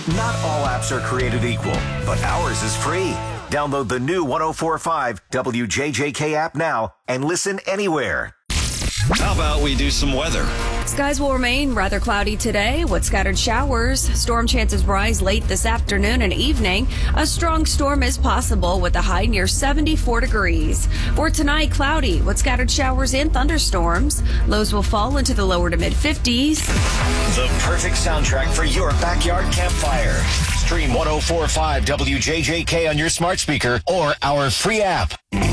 Not all apps are created equal, but ours is free. Download the new 104.5 WJJK app now and listen anywhere. How about we do some weather? Skies will remain rather cloudy today with scattered showers. Storm chances rise late this afternoon and evening. A strong storm is possible with a high near 74 degrees. For tonight, cloudy with scattered showers and thunderstorms. Lows will fall into the lower to mid 50s. The perfect soundtrack for your backyard campfire. Stream 104.5 WJJK on your smart speaker or our free app.